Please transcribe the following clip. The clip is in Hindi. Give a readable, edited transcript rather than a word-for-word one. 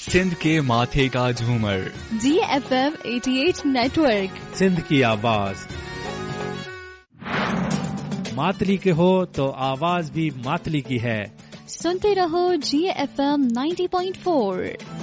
सिंध के माथे का झूमर, GFM 88 नेटवर्क, सिंध की आवाज। मातली के हो तो आवाज भी मातली की है। सुनते रहो GFM 90.4।